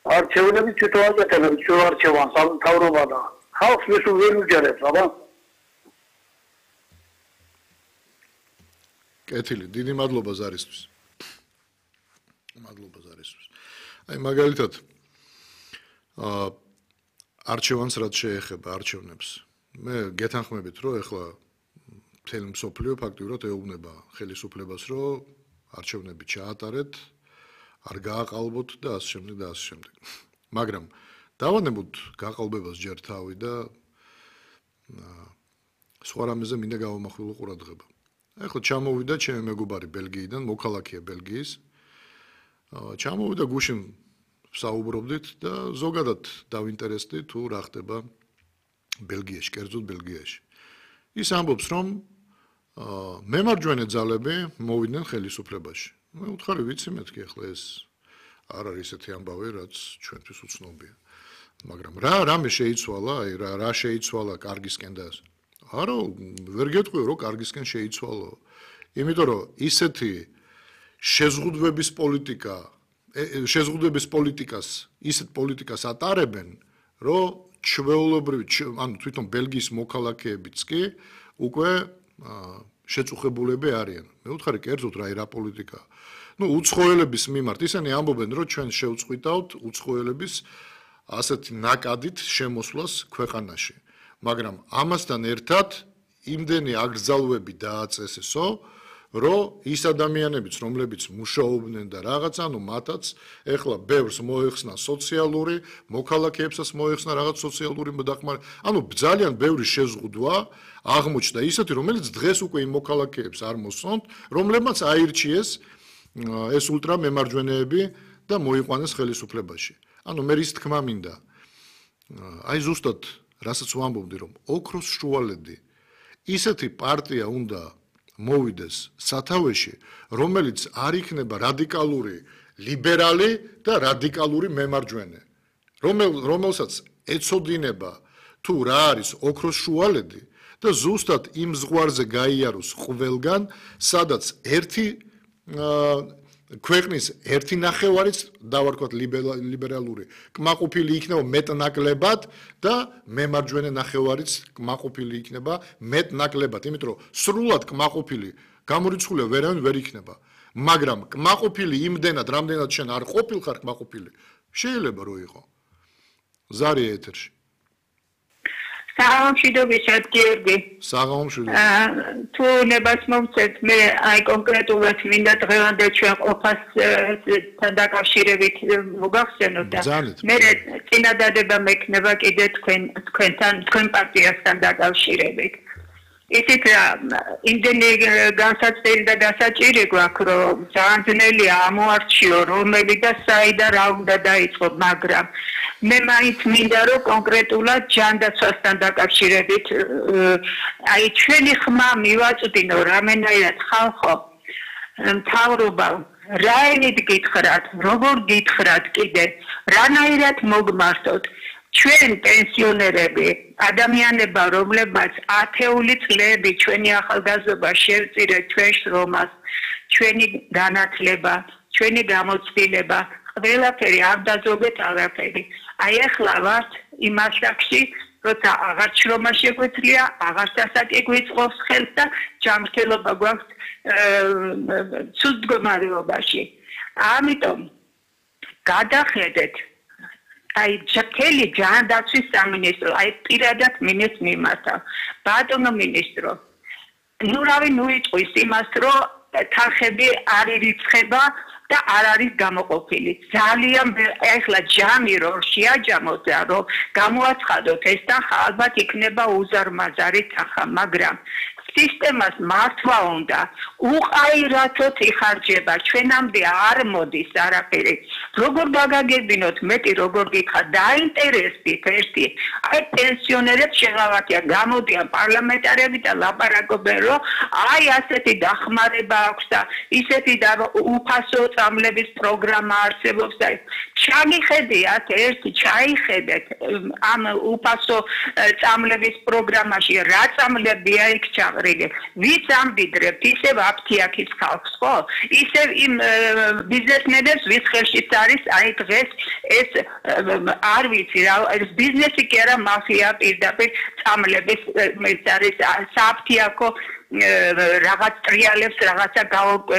არჩევნები თვითონ აკეთებენ ჩვენ არჩევანს სამთავრობა და ხალხს ეს ვერ უჯერებს აბა კეთილი დიდი მადლობა ზარისთვის აი მაგალითად არჩევანს რაც შეეხება არჩევნებს მე გეთანხმებით რომ ეხლა მთელი მსოფლიო ფაქტიურად ეუბნება ხელისუფლებას რომ არჩევნები ჩაატარეთ არ გააყალბოთ და ასე შემდეგ მაგრამ დავანებოთ გაყალბებას ჯერ თავი და სხვა რამეზე მინდა გავამახვილო ყურადღება ეხლა ჩამოვიდა ჩემი მეგობარი ბელგიიდან მოქალაქეა ბელგიის ჩამოვიდა გუშინ საუბრობდით და ზოგადად დავინტერესდი თუ რა ხდება ბელგიაში კერძოდ ბელგიაში ის ამბობს რომ მემარჯვენე ძალები მოვიდნენ ხელისუფლებაში მე უთხარი ვიცი მეთქი ახლა ეს არ არის ესეთი ამბავი რაც ჩვენთვის უცნობია მაგრამ რამე შეიცვალა აი რა შეიცვალა კარგისკენ და არა ვერ გეტყვიო რომ კარგისკენ შეიცვალო იმიტომ რომ ისეთი შეზღუდვების პოლიტიკას ისეთ პოლიტიკას ატარებენ რომ ჩვეულებრივი ანუ თვითონ ბელგიის მოქალაქეებიც კი უკვე შეწუხებულები არიან მე ვუთხარი კერძოდ რა პოლიტიკაა ну უცხოელების მიმართ ისინი ამბობენ რომ ჩვენ შევწყვიტავთ უცხოელების ასეთი ნაკადით შემოსვლას ქვეყანაში მაგრამ ამასთან ერთად იმდენი აგრძალვები დააწესესო რომ ის ადამიანებიც რომლებიც მუშაობდნენ და რაღაც ანუ მათაც ეხლა ბევრს მოეხსნა სოციალური მოქალაქეებსაც მოეხსნა რაღაც სოციალური დახმარება ანუ ძალიან ბევრი შეზღუდვა აღმოჩნდა ისეთი რომელიც დღეს უკვე იმ მოქალაქეებს არ მოსწონთ რომლებმაც აირჩიეს ეს ულტრა მემარჯვენეები და მოიყვანეს ხელისუფლებაში ანუ მე ის თქმა მინდა აი ზუსტად რასაც ვამბობდი რომ ოქროს შუალედი ისეთი პარტია უნდა მოვიდეს სათავეში რომელიც არ იქნება რადიკალური ლიბერალი და რადიკალური მემარჯვენე რომელსაც ეცოდინება თუ რა არის ოქროს შუალედი და ზუსტად იმ ზღვარზე გაიაროს ყველგან სადაც ერთი ქვეყნის ერთი ნახევარიც დავარქვათ ლიბერალური კმაყოფილი იქნება მეტნაკლებად და მემარჯვენე ნახევარიც კმაყოფილი იქნება მეტნაკლებად იმიტომ რომ სრულად კმაყოფილი გამორიცხული ვერავინ ვერ იქნება მაგრამ კმაყოფილი იმდენად რამდენად შენ არ ყოფილხარ კმაყოფილი შეიძლება რომ იყო ზარია ეთერში საღამომშვიდობისად გიორგი საღამომშვიდობისად თუ ნებას მომცეთ მე აი კონკრეტულად მინდა დღევანდელ ჩვენ ყოფას თან დაკავშირებით მოგახსენოთ და მე წინადადება მექნება კიდე თქვენ პარტიასთან დაკავშირებით ისიც იმდენი განსაცდელი და დასაჭირი გვაქვს რომ ძალიან ძნელია ამოარჩიო რომელი და საიდან რა უნდა დაიწყო მაგრამ მე მაინც მინდა რომ კონკრეტულად ჯანდაცვასთან დაკავშირებით აი ჩვენი ხმა მივაწვდინო რამენაირად ხალხო მთავრობა რაენით გითხრათ როგორ გითხრათ კიდე რანაირად მოგმართოთ ჩვენ პენსიონერები ადამიანება რომლებმაც ათეული წლები ჩვენი ახალგაზრდობა შევწირეთ ჩვენ შრომას ჩვენი განათლება ჩვენი გამოცდილება ყველაფერი არ დაძოგეთ აღარაფერი აი ახლა ვართ იმ ასაკში როცა აღარ შრომა შეგვეძლია აღარ სასაკი გვიწყობს ხელს და ჯანმრთელობა გვაქვს ცუდ მდგომარეობაში ამიტომ გადახედეთ აი ჩათელი ჯანდაცვის სამინისტრო აი პირადად მინეს მიმართავ ბატონო მინისტრო ნუ რავი ნუ იტყვის იმას რომ თანხები არ ირიცხება და არ არის გამოყოფილი ძალიან ახლა ჯამი რო შეაჯამოთ რომ გამოაცხადოთ ეს თანხა ალბათ იქნება უზარმაზარი თანხა მაგრამ სისტემას მართვა უნდა უყაირათოდ იხარჯება ჩვენამდე არ მოდის არაფერი როგორ გაგაგებინოთ მეტი როგორ გიქხა დაინტერესდით ერთი აი პენსიონერებს შეღავათია გამოდიან პარლამენტარები და ლაპარაკობენ რომ აი ასეთი დახმარება აქვს და ისეთი და უფასო წამლების პროგრამა არსებობს და შაგიხედიათ ერთი ჩაიხედეთ ამ უფასო წამლების პროგრამაში რა წამლებია იქ ჩაღრილი ვიც ამდიდრებთ ისევ აფთიაქის ხალხს ხო ისევ იმ ბიზნესმენებს ვის ხელშიც არის აი დღეს ეს არ ვიცი რა ეს ბიზნესი კი არა მაფია პირდაპირ წამლების ეს არის საფთიაქო რაღაც ტრიალებს რაღაცა